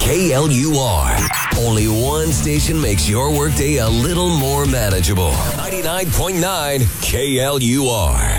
KLUR. Only one station makes your workday a little more manageable. 99.9 KLUR.